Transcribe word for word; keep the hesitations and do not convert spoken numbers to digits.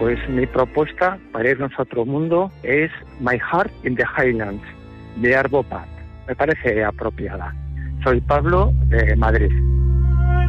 Pues mi propuesta para irnos a otro mundo es My Heart in the Highlands, de Arvo Pärt. Me parece apropiada. Soy Pablo, de Madrid.